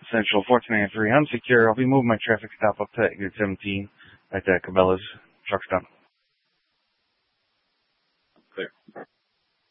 Central 1493, unsecure. I'll be moving my traffic stop up to exit 17 at Cabela's truck stop. Clear.